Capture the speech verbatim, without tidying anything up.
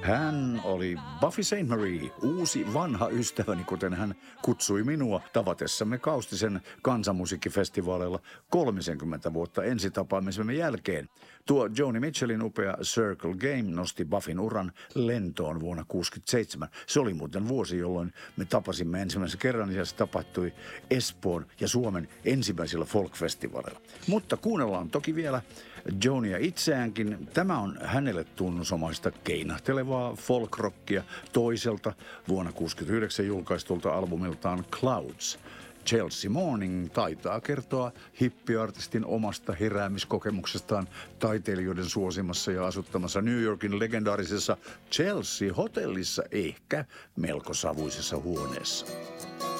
Hän oli Buffy Saint Marie, uusi vanha ystäväni, kuten hän kutsui minua tavatessamme Kaustisen kansanmusiikkifestivaaleilla kolmekymmentä vuotta ensitapaamisemme jälkeen. Tuo Joni Mitchellin upea Circle Game nosti Buffyn uran lentoon vuonna kuusikymmentäseitsemän. Se oli muuten vuosi, jolloin me tapasimme ensimmäisen kerran ja se tapahtui Espoon ja Suomen ensimmäisillä folkfestivaaleilla. Mutta kuunnellaan toki vielä Jonia itseäänkin. Tämä on hänelle tunnusomaista keinahtelevaa folkrockia toiselta vuonna kuusikymmentäyhdeksän julkaistulta albumiltaan Clouds. Chelsea Morning taitaa kertoa hippiartistin omasta heräämiskokemuksestaan taiteilijoiden suosimassa ja asuttamassa New Yorkin legendaarisessa Chelsea-hotellissa, ehkä melko savuisessa huoneessa.